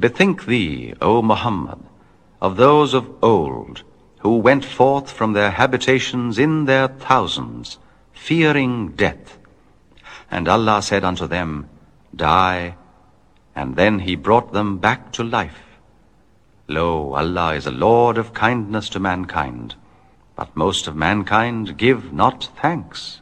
Bethink thee, O Muhammad, of those of old, who went forth from their habitations in their thousands, fearing death. And Allah said unto them, Die, and then He brought them back to life. Lo, Allah is a Lord of kindness to mankind, but most of mankind give not thanks.